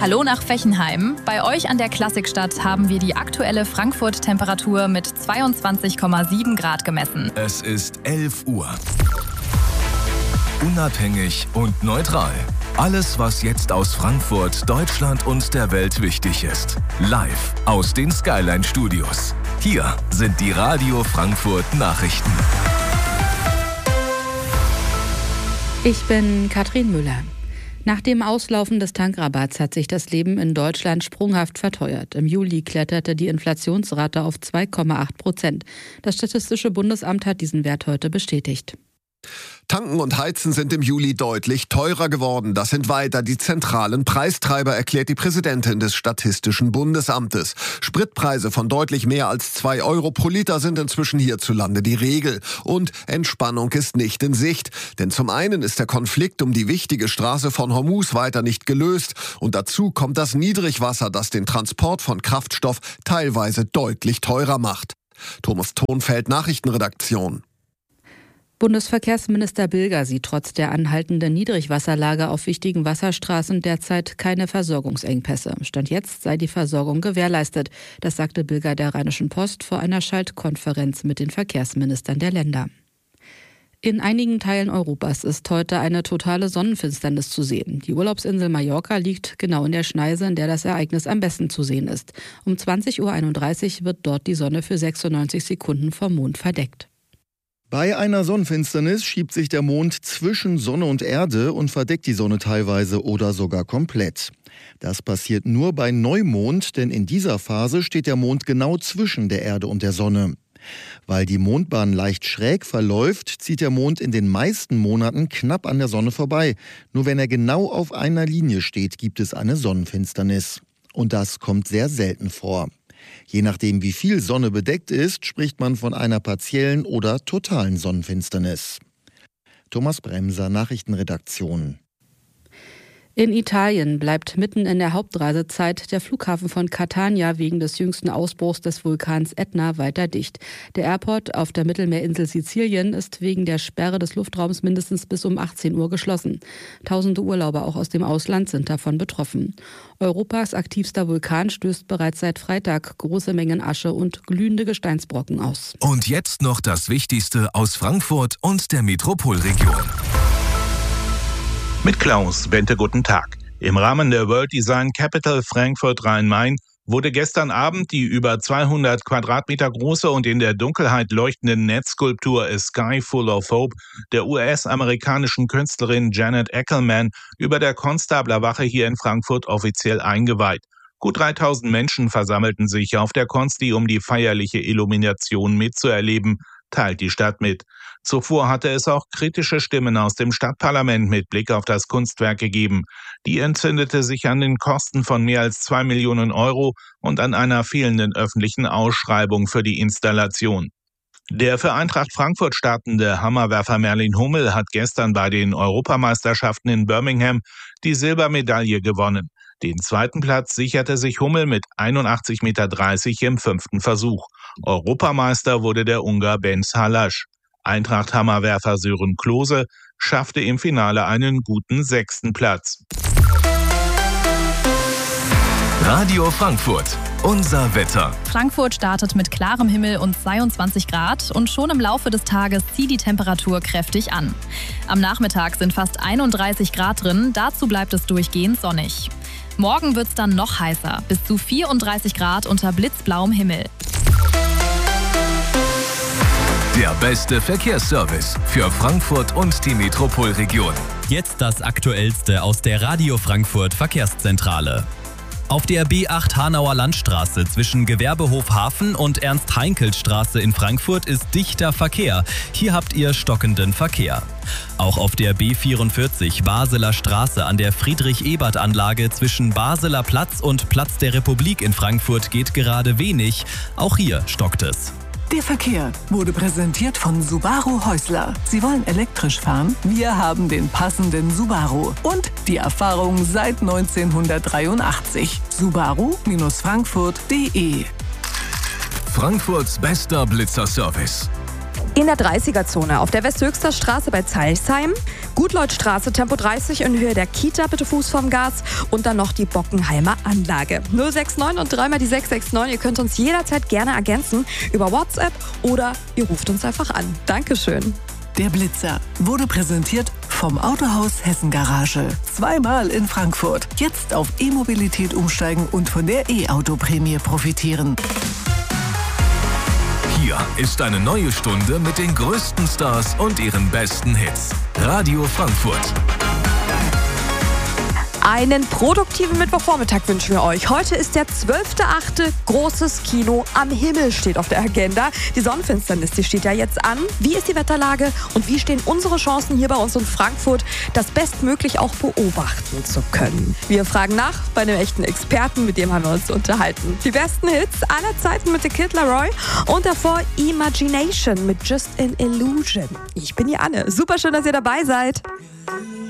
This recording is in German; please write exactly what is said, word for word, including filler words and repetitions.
Hallo nach Fechenheim. Bei euch an der Klassikstadt haben wir die aktuelle Frankfurt-Temperatur mit zweiundzwanzig Komma sieben Grad gemessen. Es ist elf Uhr. Unabhängig und neutral. Alles, was jetzt aus Frankfurt, Deutschland und der Welt wichtig ist. Live aus den Skyline Studios. Hier sind die Radio Frankfurt Nachrichten. Ich bin Katrin Müller. Nach dem Auslaufen des Tankrabatts hat sich das Leben in Deutschland sprunghaft verteuert. Im Juli kletterte die Inflationsrate auf zwei Komma acht Prozent. Das Statistische Bundesamt hat diesen Wert heute bestätigt. Tanken und Heizen sind im Juli deutlich teurer geworden. Das sind weiter die zentralen Preistreiber, erklärt die Präsidentin des Statistischen Bundesamtes. Spritpreise von deutlich mehr als zwei Euro pro Liter sind inzwischen hierzulande die Regel. Und Entspannung ist nicht in Sicht. Denn zum einen ist der Konflikt um die wichtige Straße von Hormuz weiter nicht gelöst. Und dazu kommt das Niedrigwasser, das den Transport von Kraftstoff teilweise deutlich teurer macht. Thomas Thonfeld, Nachrichtenredaktion. Bundesverkehrsminister Bilger sieht trotz der anhaltenden Niedrigwasserlage auf wichtigen Wasserstraßen derzeit keine Versorgungsengpässe. Stand jetzt sei die Versorgung gewährleistet. Das sagte Bilger der Rheinischen Post vor einer Schaltkonferenz mit den Verkehrsministern der Länder. In einigen Teilen Europas ist heute eine totale Sonnenfinsternis zu sehen. Die Urlaubsinsel Mallorca liegt genau in der Schneise, in der das Ereignis am besten zu sehen ist. Um zwanzig Uhr einunddreißig wird dort die Sonne für sechsundneunzig Sekunden vom Mond verdeckt. Bei einer Sonnenfinsternis schiebt sich der Mond zwischen Sonne und Erde und verdeckt die Sonne teilweise oder sogar komplett. Das passiert nur bei Neumond, denn in dieser Phase steht der Mond genau zwischen der Erde und der Sonne. Weil die Mondbahn leicht schräg verläuft, zieht der Mond in den meisten Monaten knapp an der Sonne vorbei. Nur wenn er genau auf einer Linie steht, gibt es eine Sonnenfinsternis. Und das kommt sehr selten vor. Je nachdem, wie viel Sonne bedeckt ist, spricht man von einer partiellen oder totalen Sonnenfinsternis. Thomas Bremser, Nachrichtenredaktion. In Italien bleibt mitten in der Hauptreisezeit der Flughafen von Catania wegen des jüngsten Ausbruchs des Vulkans Etna weiter dicht. Der Airport auf der Mittelmeerinsel Sizilien ist wegen der Sperre des Luftraums mindestens bis um achtzehn Uhr geschlossen. Tausende Urlauber auch aus dem Ausland sind davon betroffen. Europas aktivster Vulkan stößt bereits seit Freitag große Mengen Asche und glühende Gesteinsbrocken aus. Und jetzt noch das Wichtigste aus Frankfurt und der Metropolregion. Mit Klaus Bente, guten Tag. Im Rahmen der World Design Capital Frankfurt Rhein-Main wurde gestern Abend die über zweihundert Quadratmeter große und in der Dunkelheit leuchtende Netzskulptur A Sky Full of Hope der U S-amerikanischen Künstlerin Janet Eckelman über der Konstablerwache hier in Frankfurt offiziell eingeweiht. Gut dreitausend Menschen versammelten sich auf der Konsti, um die feierliche Illumination mitzuerleben, teilt die Stadt mit. Zuvor hatte es auch kritische Stimmen aus dem Stadtparlament mit Blick auf das Kunstwerk gegeben. Die entzündete sich an den Kosten von mehr als zwei Millionen Euro und an einer fehlenden öffentlichen Ausschreibung für die Installation. Der für Eintracht Frankfurt startende Hammerwerfer Merlin Hummel hat gestern bei den Europameisterschaften in Birmingham die Silbermedaille gewonnen. Den zweiten Platz sicherte sich Hummel mit einundachtzig Komma dreißig Meter im fünften Versuch. Europameister wurde der Ungar Ben Szalás. Eintracht-Hammerwerfer Sören Klose schaffte im Finale einen guten sechsten Platz. Radio Frankfurt, unser Wetter. Frankfurt startet mit klarem Himmel und zweiundzwanzig Grad und schon im Laufe des Tages zieht die Temperatur kräftig an. Am Nachmittag sind fast einunddreißig Grad drin, dazu bleibt es durchgehend sonnig. Morgen wird's dann noch heißer, bis zu vierunddreißig Grad unter blitzblauem Himmel. Der beste Verkehrsservice für Frankfurt und die Metropolregion. Jetzt das Aktuellste aus der Radio Frankfurt Verkehrszentrale. Auf der B acht Hanauer Landstraße zwischen Gewerbehof Hafen und Ernst-Heinkels-Straße in Frankfurt ist dichter Verkehr. Hier habt ihr stockenden Verkehr. Auch auf der B vierundvierzig Basler Straße an der Friedrich-Ebert-Anlage zwischen Basler Platz und Platz der Republik in Frankfurt geht gerade wenig. Auch hier stockt es. Der Verkehr wurde präsentiert von Subaru Häusler. Sie wollen elektrisch fahren? Wir haben den passenden Subaru und die Erfahrung seit neunzehnhundertdreiundachtzig. Subaru Frankfurt punkt de. Frankfurts bester Blitzerservice. In der dreißiger-Zone auf der Westhöchster Straße bei Zeilsheim, Gutleutstraße Tempo dreißig in Höhe der Kita, bitte Fuß vom Gas und dann noch die Bockenheimer Anlage. null sechs neun und dreimal die sechs sechs neun. Ihr könnt uns jederzeit gerne ergänzen über WhatsApp oder ihr ruft uns einfach an. Dankeschön. Der Blitzer wurde präsentiert vom Autohaus Hessen Garage. Zweimal in Frankfurt. Jetzt auf E-Mobilität umsteigen und von der E-Auto-Prämie profitieren. Hier ist eine neue Stunde mit den größten Stars und ihren besten Hits. Radio Frankfurt. Einen produktiven Mittwochvormittag wünschen wir euch. Heute ist der zwölfter achte Großes Kino am Himmel steht auf der Agenda. Die Sonnenfinsternis, die steht ja jetzt an. Wie ist die Wetterlage und wie stehen unsere Chancen hier bei uns in Frankfurt, das bestmöglich auch beobachten zu können? Wir fragen nach bei einem echten Experten, mit dem haben wir uns unterhalten. Die besten Hits aller Zeiten mit The Kid Laroi und davor Imagination mit Just an Illusion. Ich bin die Anne. Super schön, dass ihr dabei seid.